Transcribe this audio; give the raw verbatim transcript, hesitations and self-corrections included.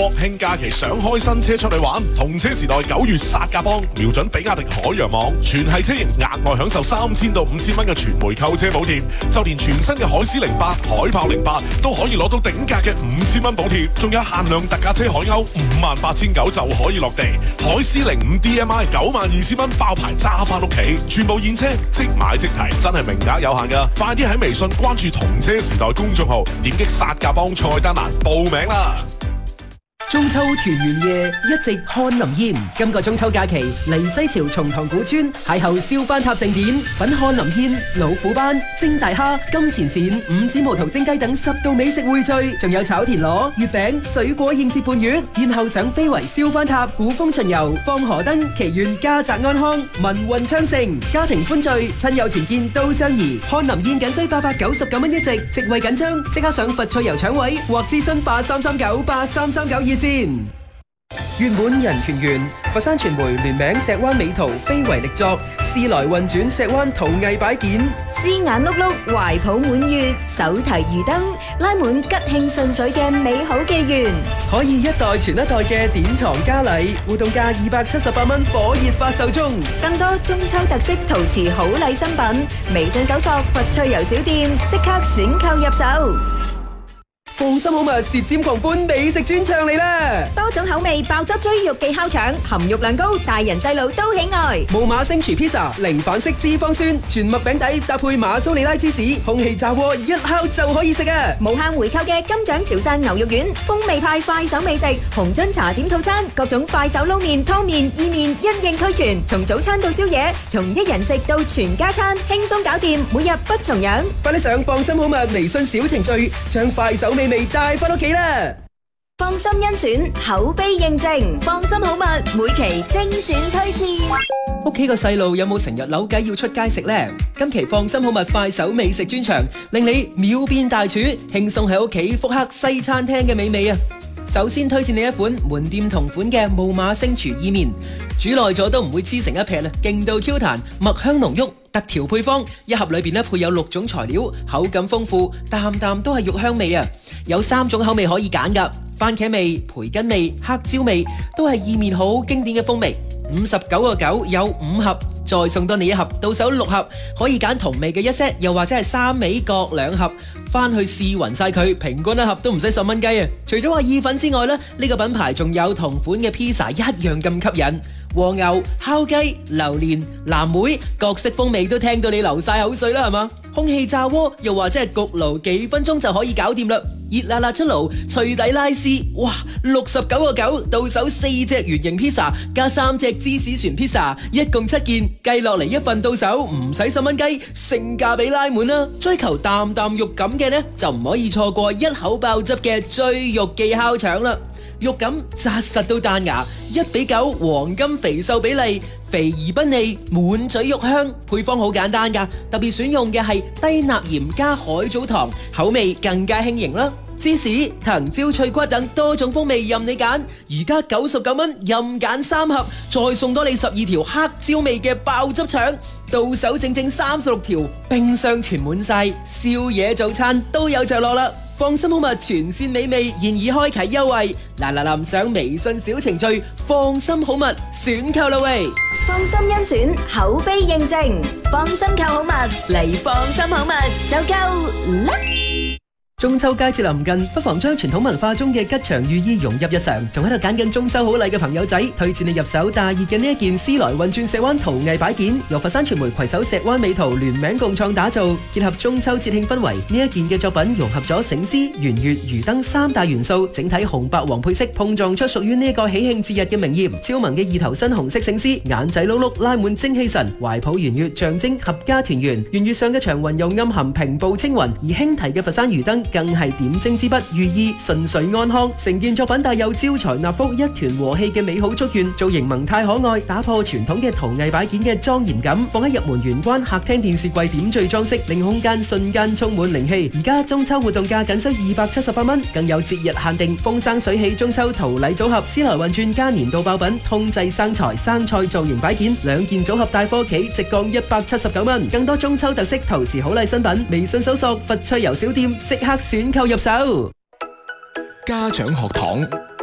國慶假期想開新車出去玩，同車時代九月殺價幫，瞄準比亞迪海洋網，全系車型額外享受三千到五千蚊嘅全枚購車補貼，就連全新嘅海獅零八、海豹零八都可以攞到頂價嘅五千蚊補貼，仲有限量特價車海鷗五萬八千九就可以落地，海獅零五 D M I 九萬二千蚊包牌揸翻屋企，全部現車即買即提，真係名額有限噶，快啲喺微信關注同車時代公眾號，點擊殺價幫菜單欄報名啦！ 中秋團圓夜一直看林煙，今個中秋假期嚟西樵松塘古村邂逅燒番塔盛典，品看林煙、老虎斑、蒸大蝦、金錢鱔、五指毛桃蒸雞等十道美食匯聚，仲有炒田螺、月餅、水果應節伴月，然後上飛圍燒番塔、古風巡遊、放河燈，祈願家宅安康、民運昌盛，家庭歡聚、親友團建都相宜。看林煙僅需八百九十九蚊一席，席位緊張，即刻上佛趣遊搶位或諮詢八三三九八三三九二先。月滿人團圓，佛山傳媒聯名石灣美圖非遺力作，時來運轉石灣陶藝擺件， 絲眼碌碌，懷抱滿月，手提魚燈，拉滿吉慶順水嘅美好紀元， 可以一代傳一代嘅典藏佳禮，活動價二百七十八蚊，火熱發售中。 更多中秋特色陶瓷好禮新品，微信搜索佛趣遊小店，即刻選購入手。 放心好物舌尖狂歡美食專場嚟啦！ 多種口味爆汁追肉記烤腸，含肉量高，大人細路都喜愛。 無馬星廚 pizza，零反式脂肪酸，全麥餅底搭配馬蘇里拉芝士，空氣炸鍋一烤就可以食啊！ 無限回購嘅金獎潮汕牛肉丸，風味派快手美食，紅樽茶點套餐，各種快手撈麵、湯麵、意麵因應推傳，從早餐到宵夜，從一人食到全家餐，輕鬆搞掂，每日不重樣。 快啲上放心好物微信小程序，將快手美味帶翻屋企啦！ 放心甄選，口碑認證，放心好物每期精選推薦。 屋企個細路有冇成日扭計要出街食呢？今期放心好物快手美食專場，令你秒變大廚，輕鬆喺屋企復刻西餐廳嘅美味啊！首先推薦你一款門店同款嘅霧馬星廚意麵，煮耐咗都唔會黐成一撇啦，勁到 Q 彈，麥香濃郁，特調配方，一盒裏邊咧配有六種材料，口感豐富，啖啖都係肉香味啊！有三種口味可以揀噶，番茄味、培根味、黑椒味，都係意麵好經典嘅風味。五十九個九有五盒，再送多你一盒，到手六盒，可以揀同味嘅一 set，又或者係三味各兩盒，翻去試勻晒佢，平均一盒都唔使十蚊雞啊！除咗話意粉之外咧，呢個品牌仲有同款嘅披薩一樣咁吸引，和牛、烤雞、榴蓮、藍莓，各式風味都聽到你流晒口水啦，係嘛？空氣炸鍋又或者係焗爐，幾分鐘就可以搞掂啦！熱辣辣出爐，脆底拉絲，哇！六十九個九到手四隻圓形披薩加三隻芝士船披薩，一共七件，計落嚟一份到手唔使十蚊雞，性價比拉滿啦！追求啖啖肉感嘅呢，就唔可以錯過一口爆汁嘅追肉記烤腸啦！肉感紮實到彈牙，一比九黃金肥瘦比例，肥而不膩，滿嘴肉香。配方好簡單噶，特別選用嘅係低鈉鹽加海藻糖，口味更加輕盈啦。芝士、藤椒、脆骨等多種風味任你揀，而家九十九蚊任揀三盒，再送多你十二條黑椒味嘅爆汁腸，到手整整三十六條，冰箱囤滿晒，宵夜早餐都有着落啦！放心好物全線美味現已開啟優惠，嗱嗱臨上微信小程序，放心好物選購啦喂！ 放心甄選，口碑認證，放心購好物嚟放心好物就夠啦！ 中秋佳節臨近，不妨將傳統文化中嘅吉祥寓意融入日常。仲喺度揀緊中秋好禮嘅朋友仔，推薦你入手大熱嘅呢一件絲來運轉石灣陶藝擺件，由佛山傳媒攜手石灣美圖聯名共創打造，結合中秋節慶氛圍。呢一件嘅作品融合咗醒獅、圓月、魚燈三大元素，整體紅白黃配色碰撞出屬於呢一個喜慶節日嘅明豔。超萌嘅二頭身紅色醒獅，眼仔碌碌拉滿精氣神，懷抱圓月象徵合家團圓。圓月上嘅長雲又暗含平步青雲，而輕提嘅佛山魚燈更係點睛之筆，寓意順遂安康。成件作品帶有招財納福、一團和氣嘅美好祝願，造型萌態可愛，打破傳統嘅陶藝擺件嘅莊嚴感，放喺入門玄關客廳電視櫃點綴裝飾，令空間瞬間充滿靈氣。而家中秋活動價僅需二百七十八蚊，更有節日限定風生水起中秋陶禮組合，絲來運轉加年度爆品通濟生財生菜造型擺件，兩件組合帶貨企直降一百七十九蚊。更多中秋特色陶瓷好禮新品，微信搜索佛趣遊小店，即刻選購入手。 家長學堂